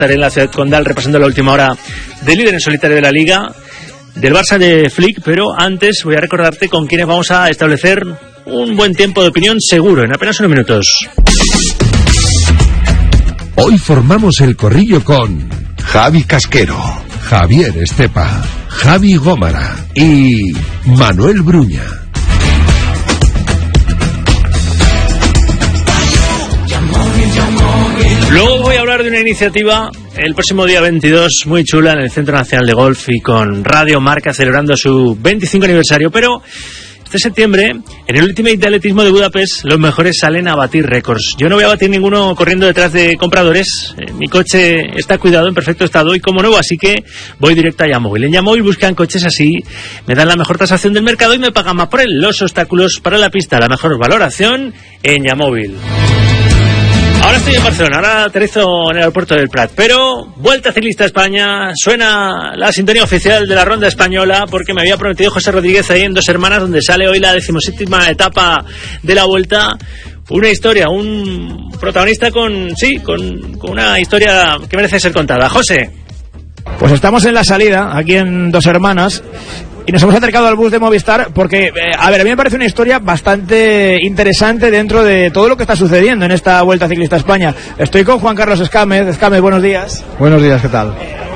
estaré en la ciudad condal repasando la última hora del líder en solitario de la Liga, del Barça de Flick, pero antes voy a recordarte con quienes vamos a establecer un buen tiempo de opinión seguro en apenas unos minutos. Hoy formamos el corrillo con Javi Casquero, Javier Estepa, Javi Gómara y Manuel Bruña. Luego voy a hablar de una iniciativa el próximo día 22 muy chula en el Centro Nacional de Golf y con Radio Marca celebrando su 25 aniversario, pero este septiembre en el Ultimate de Atletismo de Budapest los mejores salen a batir récords. Yo no voy a batir ninguno corriendo detrás de compradores, mi coche está cuidado, en perfecto estado y como nuevo, así que voy directo a Yamóvil. En Yamóvil buscan coches así, me dan la mejor tasación del mercado y me pagan más por él. Los obstáculos para la pista, la mejor valoración en Yamóvil. Ahora estoy en Barcelona, ahora aterrizo en el aeropuerto del Prat, pero Vuelta Ciclista a España, suena la sintonía oficial de la Ronda Española porque me había prometido José Rodríguez ahí en Dos Hermanas, donde sale hoy la 17ª etapa de la Vuelta. Una historia, un protagonista con una historia que merece ser contada. José. Pues estamos en la salida, aquí en Dos Hermanas, y nos hemos acercado al bus de Movistar porque, a mí me parece una historia bastante interesante dentro de todo lo que está sucediendo en esta Vuelta Ciclista a España. Estoy con Juan Carlos Escámez. Escámez, buenos días. Buenos días, ¿qué tal?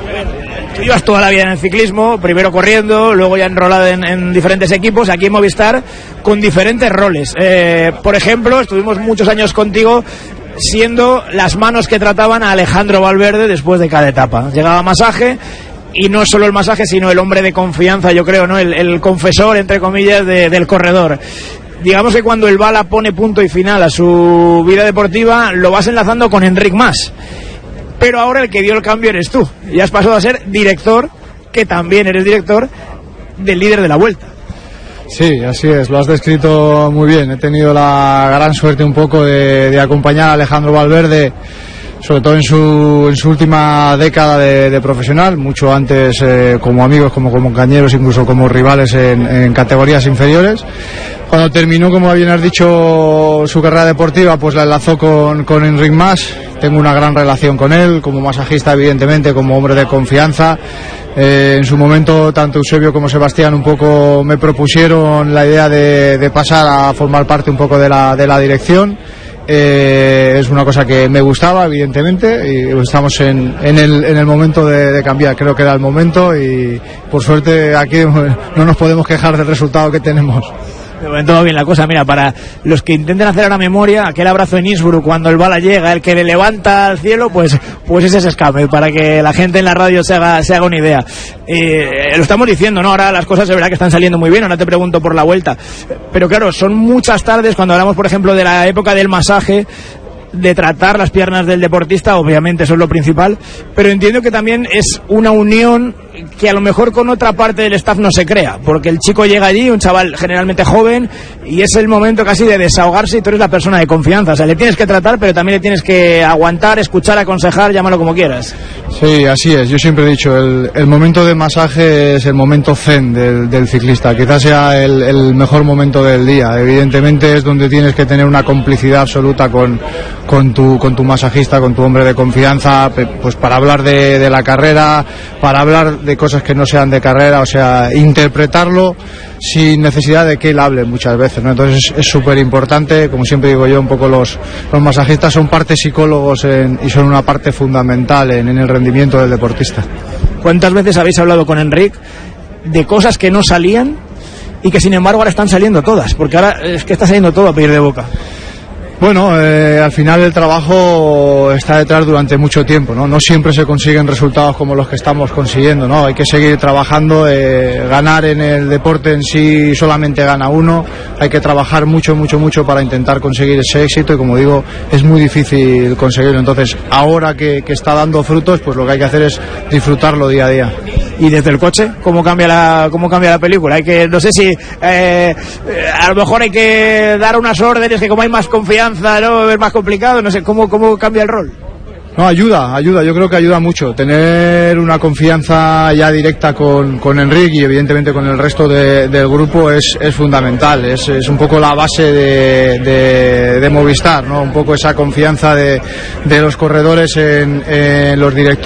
Tú llevas toda la vida en el ciclismo, primero corriendo, luego ya enrolado en diferentes equipos, aquí en Movistar, con diferentes roles. Por ejemplo, estuvimos muchos años contigo siendo las manos que trataban a Alejandro Valverde después de cada etapa. Llegaba masaje, y no solo el masaje, sino el hombre de confianza, yo creo, ¿no? El confesor, entre comillas, del corredor. Digamos que cuando el Bala pone punto y final a su vida deportiva, lo vas enlazando con Enric Mas. Pero ahora el que dio el cambio eres tú. Y has pasado a ser director, que también eres director, del líder de la Vuelta. Sí, así es, lo has descrito muy bien. He tenido la gran suerte un poco de acompañar a Alejandro Valverde, sobre todo en su última década de profesional, mucho antes como amigos, como compañeros, incluso como rivales en categorías inferiores. Cuando terminó, como bien has dicho, su carrera deportiva, pues la enlazó con Enric Mas. Tengo una gran relación con él, como masajista, evidentemente, como hombre de confianza. En su momento, tanto Eusebio como Sebastián un poco me propusieron la idea de pasar a formar parte un poco de la dirección. Es una cosa que me gustaba, evidentemente, y estamos en el momento de cambiar. Creo que era el momento y por suerte aquí no nos podemos quejar del resultado que tenemos. De momento va bien la cosa. Mira, para los que intenten hacer ahora memoria, aquel abrazo en Innsbruck cuando el Bala llega, el que le levanta al cielo, pues ese es Escámez, para que la gente en la radio se haga una idea. Lo estamos diciendo, ¿no? Ahora las cosas de verdad que están saliendo muy bien, ahora te pregunto por la Vuelta. Pero claro, son muchas tardes cuando hablamos, por ejemplo, de la época del masaje, de tratar las piernas del deportista, obviamente eso es lo principal, pero entiendo que también es una unión que a lo mejor con otra parte del staff no se crea, porque el chico llega allí, un chaval generalmente joven, y es el momento casi de desahogarse y tú eres la persona de confianza, o sea, le tienes que tratar, pero también le tienes que aguantar, escuchar, aconsejar, llámalo como quieras. Sí, así es, yo siempre he dicho, el momento de masaje es el momento zen del ciclista, quizás sea el mejor momento del día, evidentemente es donde tienes que tener una complicidad absoluta con tu masajista, con tu hombre de confianza, pues para hablar de la carrera, para hablar de cosas que no sean de carrera, o sea, interpretarlo sin necesidad de que él hable muchas veces, ¿no? Entonces es súper importante, como siempre digo yo, un poco los masajistas son parte psicólogos y son una parte fundamental en el rendimiento del deportista. ¿Cuántas veces habéis hablado con Enric de cosas que no salían y que sin embargo ahora están saliendo todas? Porque ahora es que está saliendo todo a pedir de boca. Bueno, al final el trabajo está detrás durante mucho tiempo, ¿no? No siempre se consiguen resultados como los que estamos consiguiendo, ¿no? Hay que seguir trabajando, ganar en el deporte en sí solamente gana uno, hay que trabajar mucho para intentar conseguir ese éxito y como digo, es muy difícil conseguirlo. Entonces, ahora que está dando frutos, pues lo que hay que hacer es disfrutarlo día a día. Y desde el coche, ¿cómo cambia la película? Hay que, no sé si a lo mejor hay que dar unas órdenes que como hay más confianza, ¿no? Es más complicado, no sé, ¿cómo cambia el rol? No, ayuda, yo creo que ayuda mucho. Tener una confianza ya directa con Enric y evidentemente con el resto del grupo es fundamental. Es un poco la base de Movistar, ¿no? Un poco esa confianza de los corredores en los directores.